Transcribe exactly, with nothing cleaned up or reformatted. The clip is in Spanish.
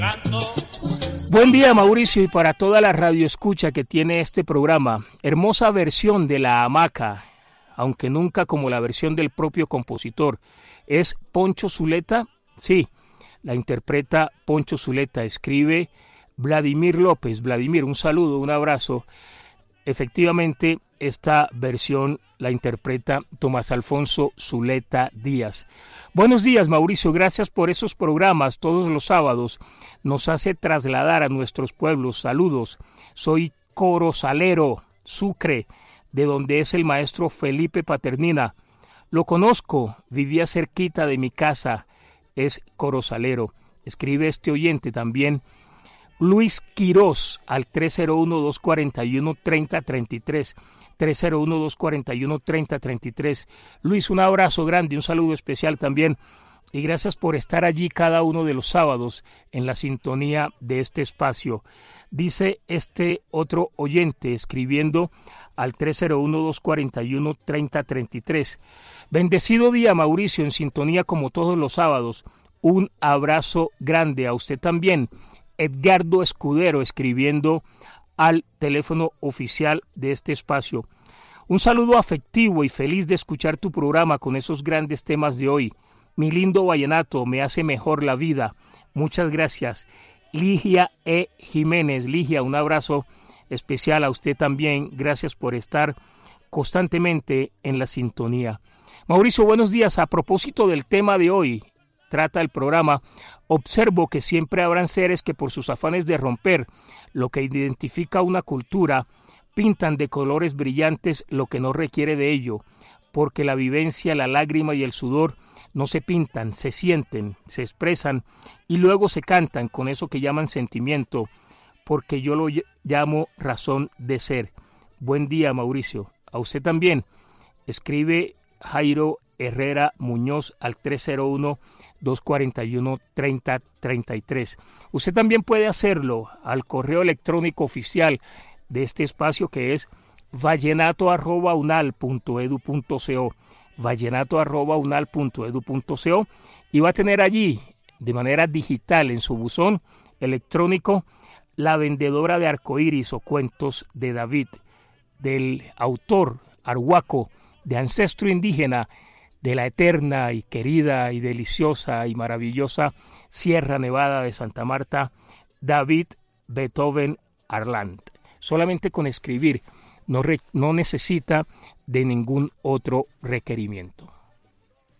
Buen día, Mauricio, y para toda la radioescucha que tiene este programa. Hermosa versión de La Hamaca, aunque nunca como la versión del propio compositor. ¿Es Poncho Zuleta? Sí, la interpreta Poncho Zuleta, escribe Vladimir López. Vladimir, un saludo, un abrazo. Efectivamente, esta versión la interpreta Tomás Alfonso Zuleta Díaz. Buenos días, Mauricio, gracias por esos programas todos los sábados. Nos hace trasladar a nuestros pueblos. Saludos, soy Corozalero, Sucre, de donde es el maestro Felipe Paternina. Lo conozco, vivía cerquita de mi casa, es Corozalero. Escribe este oyente también, Luis Quirós, al tres cero uno, dos cuatro uno, tres cero tres tres, tres cero uno, dos cuatro uno, tres cero tres tres. Luis, un abrazo grande, un saludo especial también, y gracias por estar allí cada uno de los sábados en la sintonía de este espacio. Dice este otro oyente, escribiendo al tres cero uno, dos cuatro uno, tres cero tres tres. Bendecido día, Mauricio, en sintonía como todos los sábados. Un abrazo grande a usted también. Edgardo Escudero, escribiendo al teléfono oficial de este espacio. Un saludo afectivo y feliz de escuchar tu programa con esos grandes temas de hoy. Mi lindo vallenato me hace mejor la vida. Muchas gracias. Ligia E. Jiménez. Ligia, un abrazo especial a usted también. Gracias por estar constantemente en la sintonía. Mauricio, buenos días. A propósito del tema de hoy, trata el programa, observo que siempre habrán seres que por sus afanes de romper lo que identifica una cultura, pintan de colores brillantes lo que no requiere de ello, porque la vivencia, la lágrima y el sudor no se pintan, se sienten, se expresan y luego se cantan con eso que llaman sentimiento, porque yo lo llamo razón de ser. Buen día, Mauricio. A usted también. Escribe Jairo Herrera Muñoz al tres cero uno, dos cuatro uno, tres cero tres tres. Usted también puede hacerlo al correo electrónico oficial de este espacio, que es vallenato arroba unal punto edu punto co, vallenato arroba unal punto edu punto co, y va a tener allí de manera digital en su buzón electrónico La vendedora de arcoíris o cuentos de David, del autor arhuaco de ancestro indígena de la eterna y querida y deliciosa y maravillosa Sierra Nevada de Santa Marta, David Beethoven Arland. Solamente con escribir, no, re, no necesita de ningún otro requerimiento.